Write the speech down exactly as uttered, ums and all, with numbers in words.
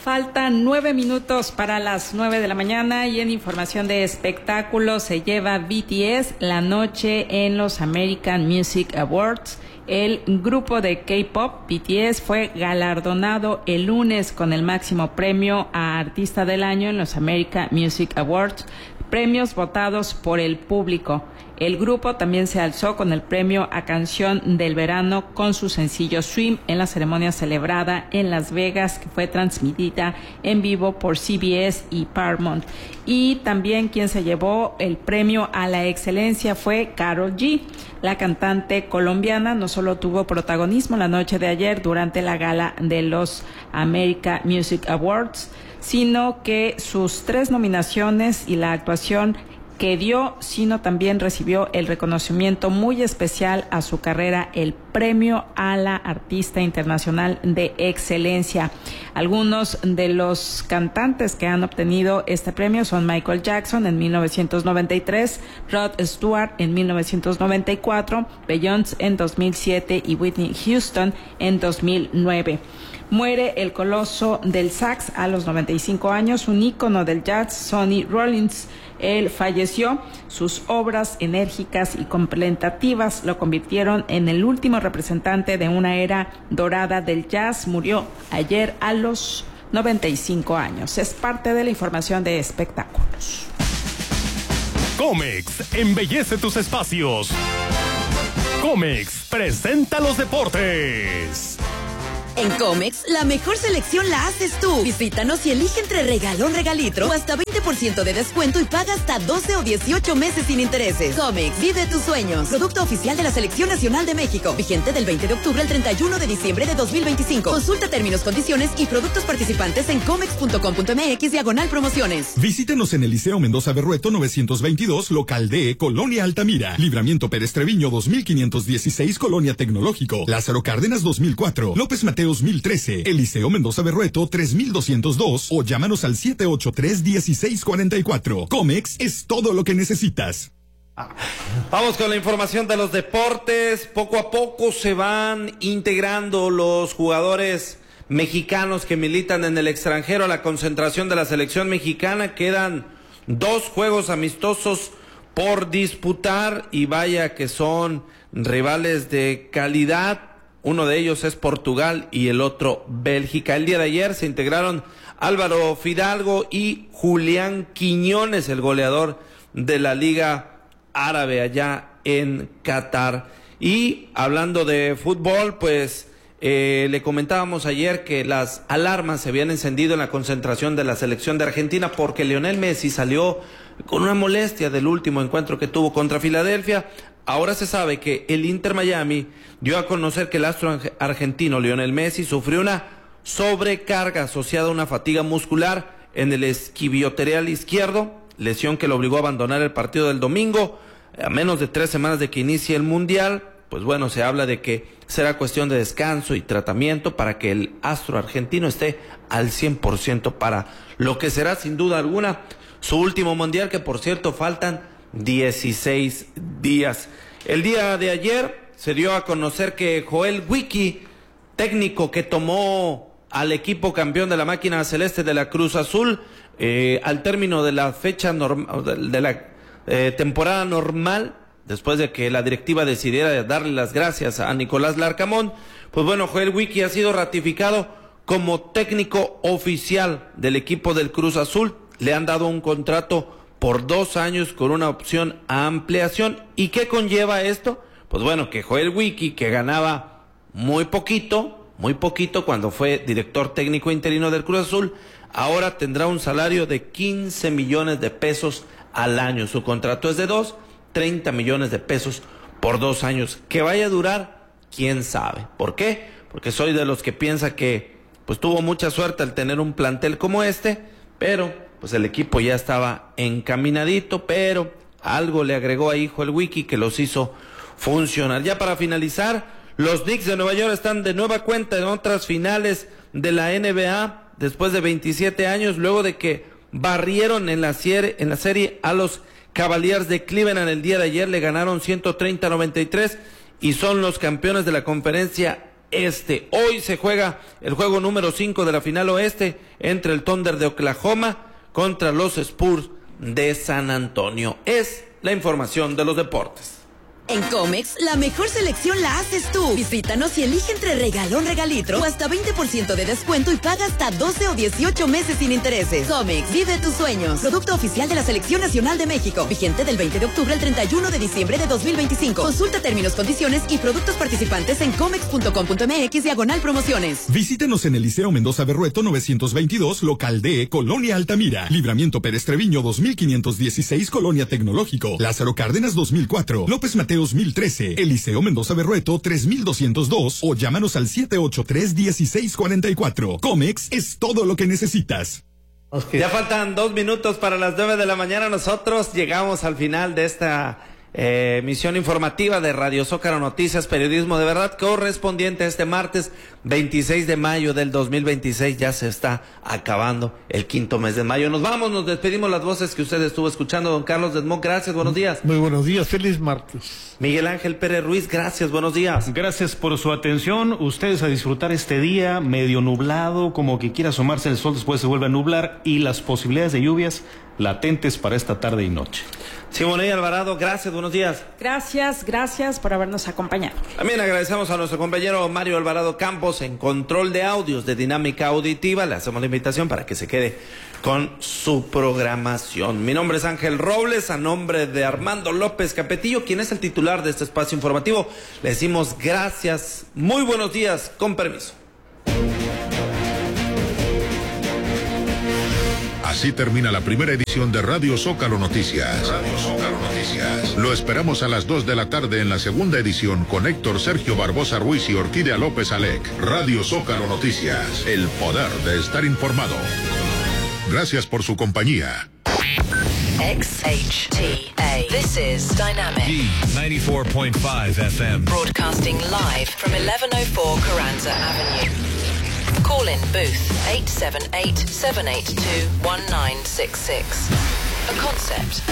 Faltan nueve minutos para las nueve de la mañana y en información de espectáculos se lleva B T S la noche en los American Music Awards. El grupo de K-pop B T S fue galardonado el lunes con el máximo premio a Artista del Año en los American Music Awards, premios votados por el público. El grupo también se alzó con el premio a Canción del Verano con su sencillo Swim en la ceremonia celebrada en Las Vegas, que fue transmitida en vivo por C B S y Paramount. Y también quien se llevó el premio a la excelencia fue Karol G. La cantante colombiana no solo tuvo protagonismo la noche de ayer durante la gala de los American Music Awards, sino que sus tres nominaciones y la actuación que dio, sino también recibió el reconocimiento muy especial a su carrera, el premio a la Artista Internacional de Excelencia. Algunos de los cantantes que han obtenido este premio son Michael Jackson en mil novecientos noventa y tres, Rod Stewart en mil novecientos noventa y cuatro, Beyoncé en dos mil siete y Whitney Houston en dos mil nueve. Muere el coloso del sax a los noventa y cinco años, un ícono del jazz, Sonny Rollins. Él falleció. Sus obras enérgicas y contemplativas lo convirtieron en el último representante de una era dorada del jazz. Murió ayer a los noventa y cinco años. Es parte de la información de espectáculos. Comex embellece tus espacios. Comex presenta los deportes. En Comex, la mejor selección la haces tú. Visítanos y elige entre regalón, regalitro o hasta veinte por ciento de descuento y paga hasta doce o dieciocho meses sin intereses. Comex, vive tus sueños. Producto oficial de la Selección Nacional de México. Vigente del veinte de octubre al treinta y uno de diciembre de dos mil veinticinco. Consulta términos, condiciones y productos participantes en comex punto com punto m x diagonal promociones. Visítenos en el Liceo Mendoza Berrueto novecientos veintidós, local D, Colonia Altamira. Libramiento Pérez Treviño dos mil quinientos dieciséis, Colonia Tecnológico. Lázaro Cárdenas dos mil cuatro. López Mateo dos mil trece, Eliseo Mendoza Berrueto tres mil doscientos dos o llámanos al siete ocho tres, dieciséis cuarenta y cuatro. Comex es todo lo que necesitas. Vamos con la información de los deportes. Poco a poco se van integrando los jugadores mexicanos que militan en el extranjero a la concentración de la selección mexicana. Quedan dos juegos amistosos por disputar y vaya que son rivales de calidad. Uno de ellos es Portugal y el otro Bélgica. El día de ayer se integraron Álvaro Fidalgo y Julián Quiñones, el goleador de la Liga Árabe allá en Qatar. Y hablando de fútbol, pues eh, le comentábamos ayer que las alarmas se habían encendido en la concentración de la selección de Argentina porque Lionel Messi salió con una molestia del último encuentro que tuvo contra Filadelfia. Ahora se sabe que el Inter Miami dio a conocer que el astro argentino Lionel Messi sufrió una sobrecarga asociada a una fatiga muscular en el isquiotibial izquierdo, lesión que lo obligó a abandonar el partido del domingo, a menos de tres semanas de que inicie el Mundial. Pues bueno, se habla de que será cuestión de descanso y tratamiento para que el astro argentino esté al cien por ciento para lo que será sin duda alguna su último Mundial, que por cierto faltan dieciséis días. El día de ayer se dio a conocer que Joel Wiki, técnico que tomó al equipo campeón de la máquina celeste de la Cruz Azul, eh, al término de la fecha normal, de la eh, temporada normal, después de que la directiva decidiera darle las gracias a Nicolás Larcamón, pues bueno, Joel Wiki ha sido ratificado como técnico oficial del equipo del Cruz Azul. Le han dado un contrato por dos años con una opción a ampliación. ¿Y qué conlleva esto? Pues bueno, que Joel Wiki, que ganaba muy poquito, muy poquito cuando fue director técnico interino del Cruz Azul, ahora tendrá un salario de quince millones de pesos al año. Su contrato es de dos, treinta millones de pesos por dos años. ¿Que vaya a durar? ¿Quién sabe? ¿Por qué? Porque soy de los que piensa que pues tuvo mucha suerte al tener un plantel como este, pero pues el equipo ya estaba encaminadito, pero algo le agregó ahí Joel Wiki que los hizo funcionar. Ya para finalizar, los Knicks de Nueva York están de nueva cuenta en otras finales de la N B A después de veintisiete años, luego de que barrieron en la serie, en la serie a los Cavaliers de Cleveland el día de ayer, le ganaron ciento treinta a noventa y tres y son los campeones de la conferencia Este. Hoy se juega el juego número cinco de la final oeste entre el Thunder de Oklahoma contra los Spurs de San Antonio. Es la información de los deportes. En Comex, la mejor selección la haces tú. Visítanos y elige entre regalón regalitro o hasta veinte por ciento de descuento y paga hasta doce o dieciocho meses sin intereses. Comex, vive tus sueños. Producto oficial de la Selección Nacional de México. Vigente del veinte de octubre al treinta y uno de diciembre de dos mil veinticinco. Consulta términos, condiciones y productos participantes en comex punto com punto m x diagonal promociones. Visítenos en el Liceo Mendoza Berrueto novecientos veintidós, local D, Colonia Altamira. Libramiento Pérez Treviño dos mil quinientos dieciséis, Colonia Tecnológico. Lázaro Cárdenas dos mil cuatro. López Mateos mil trece, Eliseo Mendoza Berrueto tres mil doscientos dos o llámanos al siete ocho tres, uno seis cuatro cuatro. Comex es todo lo que necesitas. Okay. Ya faltan dos minutos para las nueve de la mañana. Nosotros llegamos al final de esta eh, emisión informativa de Radio Zócalo Noticias, periodismo de verdad, correspondiente a este martes veintiséis de mayo del dos mil veintiséis. Ya se está acabando el quinto mes de mayo. Nos vamos, nos despedimos. Las voces que usted estuvo escuchando, don Carlos Desmond, gracias, buenos días. Muy buenos días, feliz martes. Miguel Ángel Pérez Ruiz, gracias, buenos días. Gracias por su atención. Ustedes a disfrutar este día medio nublado, como que quiera asomarse el sol, después se vuelve a nublar, y las posibilidades de lluvias latentes para esta tarde y noche. Simone Alvarado, gracias, buenos días. Gracias, gracias por habernos acompañado. También agradecemos a nuestro compañero Mario Alvarado Campos en control de audios de Dinámica Auditiva. Le hacemos la invitación para que se quede con su programación. Mi nombre es Ángel Robles, a nombre de Armando López Capetillo, quien es el titular de este espacio informativo. Le decimos gracias, muy buenos días, con permiso. Así termina la primera edición de Radio Zócalo Noticias. Radio Zócalo Noticias. Lo esperamos a las dos de la tarde en la segunda edición con Héctor Sergio Barbosa Ruiz y Orquídea López Alec. Radio Zócalo Noticias. El poder de estar informado. Gracias por su compañía. X H T A. This is Dynamic. D ninety-four point five F M. Broadcasting live from eleven oh four Carranza Avenue. Call in booth eight seven eight, seven eight two, one nine six six. A concept